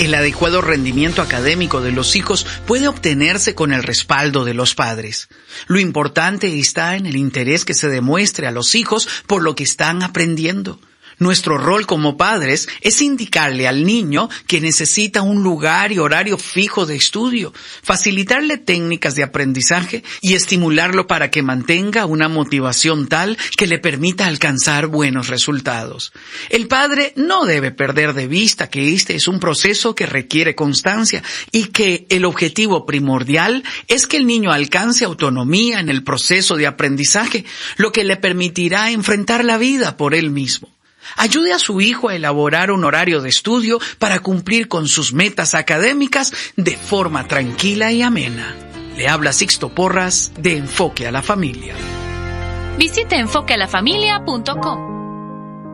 El adecuado rendimiento académico de los hijos puede obtenerse con el respaldo de los padres. Lo importante está en el interés que se demuestre a los hijos por lo que están aprendiendo. Nuestro rol como padres es indicarle al niño que necesita un lugar y horario fijo de estudio, facilitarle técnicas de aprendizaje y estimularlo para que mantenga una motivación tal que le permita alcanzar buenos resultados. El padre no debe perder de vista que este es un proceso que requiere constancia y que el objetivo primordial es que el niño alcance autonomía en el proceso de aprendizaje, lo que le permitirá enfrentar la vida por él mismo. Ayude a su hijo a elaborar un horario de estudio para cumplir con sus metas académicas de forma tranquila y amena. Le habla Sixto Porras de Enfoque a la Familia. Visite enfoquealafamilia.com.